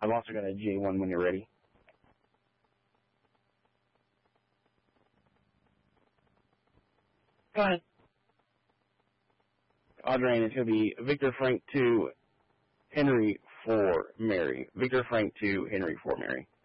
I've also got a J1 when you're ready. Go ahead. Audrain, it's going to be Victor Frank 2, Henry 4, Mary. Victor Frank 2, Henry 4, Mary.